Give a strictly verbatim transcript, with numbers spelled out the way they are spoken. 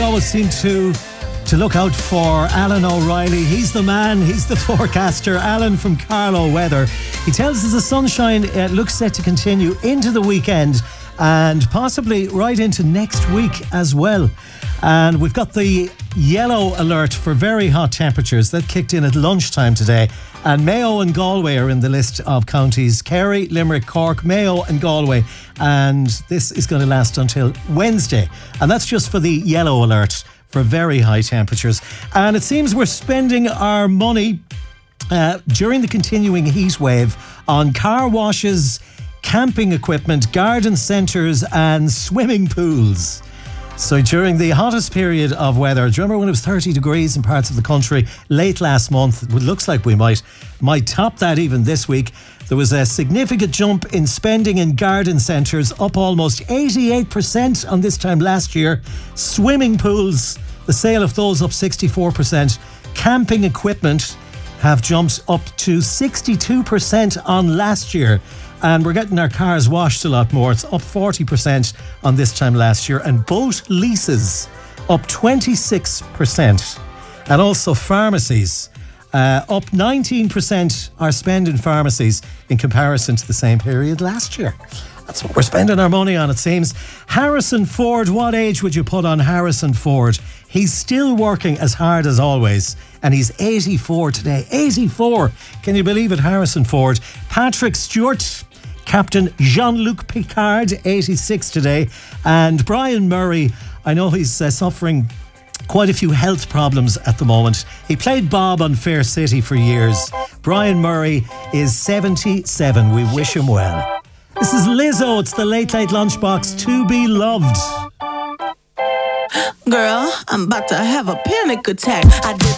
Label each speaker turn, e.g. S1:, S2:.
S1: always seem to to look out for Alan O'Reilly. He's the man, he's the forecaster. Alan from Carlow Weather. He tells us the sunshine uh, looks set to continue into the weekend and possibly right into next week as well. And we've got the yellow alert for very hot temperatures that kicked in at lunchtime today. And Mayo and Galway are in the list of counties. Kerry, Limerick, Cork, Mayo and Galway. And this is going to last until Wednesday. And that's just for the yellow alert for very high temperatures. And it seems we're spending our money uh, during the continuing heat wave on car washes, camping equipment, garden centres and swimming pools. So during the hottest period of weather, do you remember when it was thirty degrees in parts of the country late last month? It looks like we might might top that even this week. There was a significant jump in spending in garden centres, up almost eighty-eight percent on this time last year. Swimming pools, the sale of those up sixty-four percent. Camping equipment have jumped up to sixty-two percent on last year. And we're getting our cars washed a lot more. It's up forty percent on this time last year. And boat leases up twenty-six percent. And also pharmacies uh, up nineteen percent our spend in pharmacies in comparison to the same period last year. That's what we're spending our money on, it seems. Harrison Ford, what age would you put on Harrison Ford? He's still working as hard as always, and he's eighty-four today. eighty-four! Can you believe it, Harrison Ford? Patrick Stewart, Captain Jean-Luc Picard, eighty-six today. And Brian Murray, I know he's uh, suffering quite a few health problems at the moment. He played Bob on Fair City for years. Brian Murray is seventy-seven. We wish him well. This is Lizzo. It's the Late Late Lunchbox, To Be Loved.
S2: Girl, I'm about to have a panic attack. I did